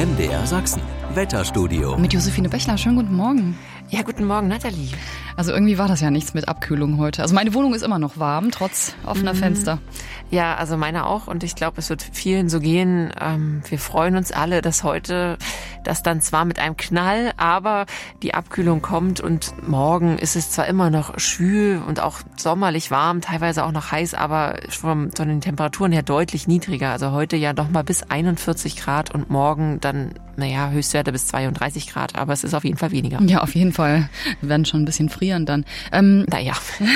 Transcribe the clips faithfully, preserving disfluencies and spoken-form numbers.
M D R Sachsen, Wetterstudio. Mit Josephine Bechler, schönen guten Morgen. Ja, guten Morgen, Nathalie. Also irgendwie war das ja nichts mit Abkühlung heute. Also meine Wohnung ist immer noch warm, trotz offener mhm. Fenster. Ja, also meine auch. Und ich glaube, es wird vielen so gehen. Ähm, wir freuen uns alle, dass heute das dann zwar mit einem Knall, aber die Abkühlung kommt. Und morgen ist es zwar immer noch schwül und auch sommerlich warm, teilweise auch noch heiß, aber von, von den Temperaturen her deutlich niedriger. Also heute ja noch mal bis einundvierzig Grad und morgen dann, naja, Höchstwerte bis zweiunddreißig Grad. Aber es ist auf jeden Fall weniger. Ja, auf jeden Fall. Wir werden schon ein bisschen frieren dann. Ähm, naja.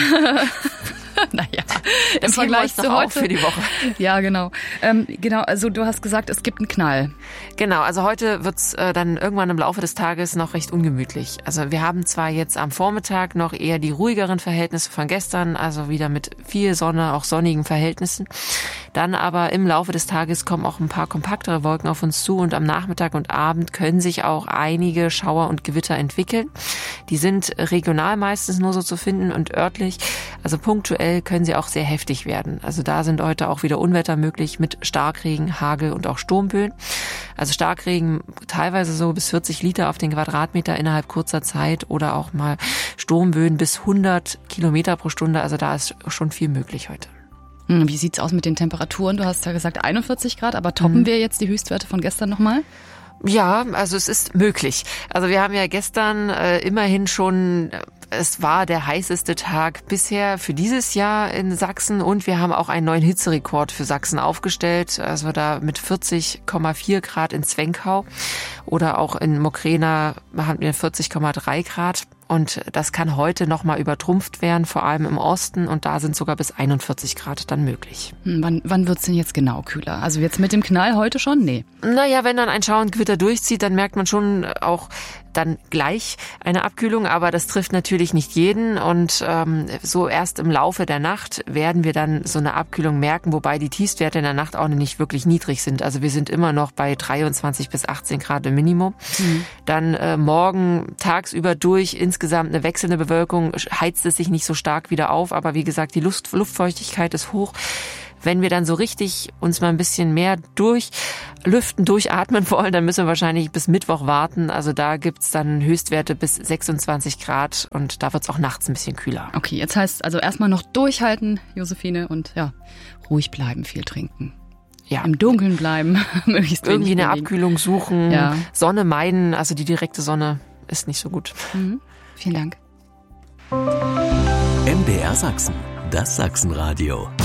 Naja, im Vergleich zu heute. Für die Woche. Ja, genau. Ähm, genau, also du hast gesagt, es gibt einen Knall. Genau, also heute wird's äh, dann irgendwann im Laufe des Tages noch recht ungemütlich. Also wir haben zwar jetzt am Vormittag noch eher die ruhigeren Verhältnisse von gestern, also wieder mit viel Sonne, auch sonnigen Verhältnissen. Dann aber im Laufe des Tages kommen auch ein paar kompaktere Wolken auf uns zu und am Nachmittag und Abend können sich auch einige Schauer und Gewitter entwickeln. Die sind regional meistens nur so zu finden und örtlich, also punktuell können sie auch sehr heftig werden. Also da sind heute auch wieder Unwetter möglich mit Starkregen, Hagel und auch Sturmböen. Also Starkregen teilweise so bis vierzig Liter auf den Quadratmeter innerhalb kurzer Zeit oder auch mal Sturmböen bis hundert Kilometer pro Stunde. Also da ist schon viel möglich heute. Wie sieht's aus mit den Temperaturen? Du hast ja gesagt einundvierzig Grad, aber toppen mhm. wir jetzt die Höchstwerte von gestern nochmal? Ja, also es ist möglich. Also wir haben ja gestern äh, immerhin schon, es war der heißeste Tag bisher für dieses Jahr in Sachsen und wir haben auch einen neuen Hitzerekord für Sachsen aufgestellt. Also da mit vierzig Komma vier Grad in Zwenkau oder auch in Mokrena haben wir vierzig Komma drei Grad. Und das kann heute nochmal übertrumpft werden, vor allem im Osten. Und da sind sogar bis einundvierzig Grad dann möglich. Hm, wann wann wird's denn jetzt genau kühler? Also jetzt mit dem Knall heute schon? Nee. Naja, wenn dann ein Schauer und Gewitter durchzieht, dann merkt man schon auch dann gleich eine Abkühlung. Aber das trifft natürlich nicht jeden. Und ähm, so erst im Laufe der Nacht werden wir dann so eine Abkühlung merken. Wobei die Tiefstwerte in der Nacht auch nicht wirklich niedrig sind. Also wir sind immer noch bei dreiundzwanzig bis achtzehn Grad im Minimum. Mhm. Dann äh, morgen tagsüber durch ins Insgesamt eine wechselnde Bewölkung, heizt es sich nicht so stark wieder auf, aber wie gesagt, die Luft, Luftfeuchtigkeit ist hoch. Wenn wir dann so richtig uns mal ein bisschen mehr durchlüften, durchatmen wollen, dann müssen wir wahrscheinlich bis Mittwoch warten. Also da gibt's dann Höchstwerte bis sechsundzwanzig Grad und da wird's auch nachts ein bisschen kühler. Okay, jetzt heißt also erstmal noch durchhalten, Josephine, und ja, ruhig bleiben, viel trinken. Ja. Im Dunkeln bleiben, möglichst irgendwie eine bewegen. Abkühlung suchen, ja. Sonne meiden, also die direkte Sonne ist nicht so gut. Mhm. Vielen Dank. M D R Sachsen, das Sachsenradio.